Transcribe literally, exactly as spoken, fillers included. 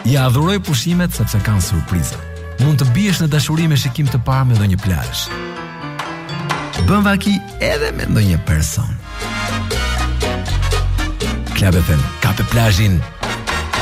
Ja adhuroj pushimet sepse kanë surpriza. Mund të biesh në dashuri me shikim të parë me ndonjë plazh. Bën vaki edhe me ndonjë person. Club F M, kape plazhin